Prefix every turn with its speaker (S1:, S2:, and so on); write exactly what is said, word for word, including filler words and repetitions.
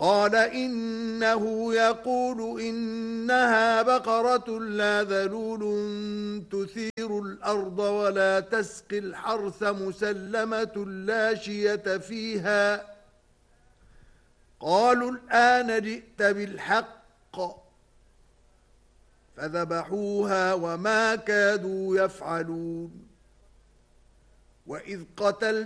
S1: قال إنه يقول إنها بقرة لا ذلول تثير الأرض ولا تسقي الحرث مسلمة لا شية فيها. قالوا الآن جئت بالحق، فذبحوها وما كادوا يفعلون. وإذ قتلت